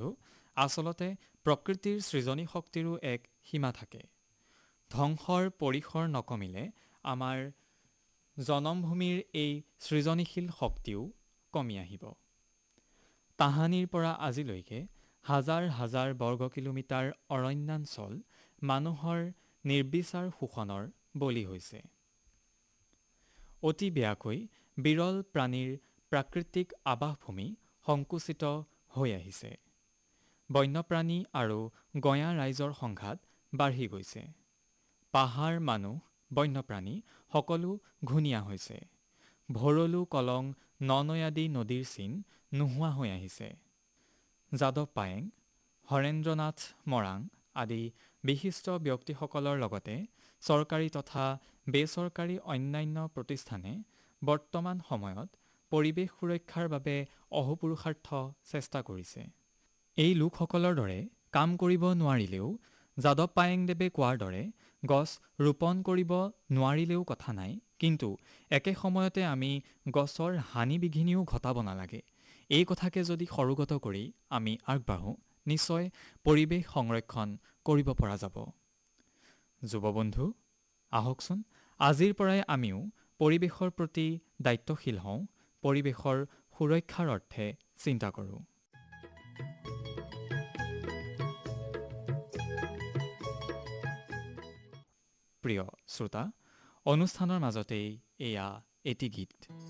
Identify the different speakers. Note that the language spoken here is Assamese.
Speaker 1: বন্ধু, আচলতে প্ৰকৃতিৰ সৃজনী শক্তিৰো এক সীমা থাকে। ধ্বংসৰ পৰিসৰ নকমিলে আমাৰ জনমভূমিৰ এই সৃজনীশীল শক্তিও কমি আহিব। তাহানিৰ পৰা আজিলৈকে হাজাৰ হাজাৰ বৰ্গ কিলোমিটাৰ অৰণ্যাঞ্চল মানুহৰ নিৰ্বিচাৰ শোষণৰ বলি হৈছে। অতি বেয়াকৈ বিৰল প্ৰাণীৰ প্ৰাকৃতিক আৱাসভূমি সংকুচিত হৈ আহিছে। বন্যপ্ৰাণী আৰু গঞা ৰাইজৰ সংঘাত বাঢ়ি গৈছে। পাহাৰ, মানুহ, বন্যপ্ৰাণী সকলো ঘূণীয়া হৈছে। ভৰলু, কলং, ননৈয়াদী নদীৰ চিন নোহোৱা হৈ আহিছে। যাদৱ পায়েং, হৰেন্দ্ৰনাথ মৰাং আদি বিশিষ্ট ব্যক্তিসকলৰ লগতে চৰকাৰী তথা বেচৰকাৰী অন্যান্য প্ৰতিষ্ঠানে বৰ্তমান সময়ত পৰিৱেশ সুৰক্ষাৰ বাবে অহোপুৰুষাৰ্থ চেষ্টা কৰিছে। এই লোকসকলৰ দৰে কাম কৰিব নোৱাৰিলেও যাদৱ পায়েংদেৱে কোৱাৰ দৰে গছ ৰোপণ কৰিব নোৱাৰিলেও কথা নাই, কিন্তু একে সময়তে আমি গছৰ হানি বিঘিনিও ঘটাব নালাগে। এই কথাকে যদি সৰুগত কৰি আমি আগবাঢ়োঁ, নিশ্চয় পৰিৱেশ সংৰক্ষণ কৰিব পৰা যাব। যুৱবন্ধু, আহকচোন আজিৰ পৰাই আমিও পৰিৱেশৰ প্ৰতি দায়িত্বশীল হওঁ, পৰিৱেশৰ সুৰক্ষাৰ অৰ্থে চিন্তা কৰোঁ। প্ৰিয় শ্ৰোতা, অনুষ্ঠানৰ মাজতেই এয়া এটি গীত।